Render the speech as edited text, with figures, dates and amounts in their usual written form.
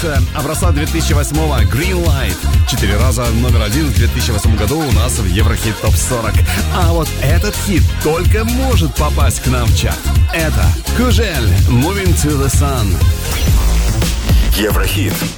лучшее образца 2008-го Green Light. 4 раза номер 1 в 2008 году у нас в Еврохит ТОП-40. А вот этот хит только может попасть к нам в чарт. Это Кужель, Moving to the Sun. Еврохит